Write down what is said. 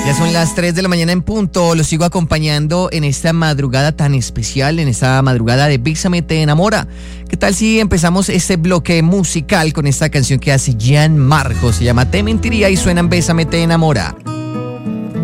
Ya son las 3 de la mañana en punto. Los sigo acompañando en esta madrugada tan especial, en esta madrugada de Bésame te enamora. ¿Qué tal si empezamos este bloque musical con esta canción que hace Jan Marcos? Se llama Te mentiría y suena en Bésame te enamora.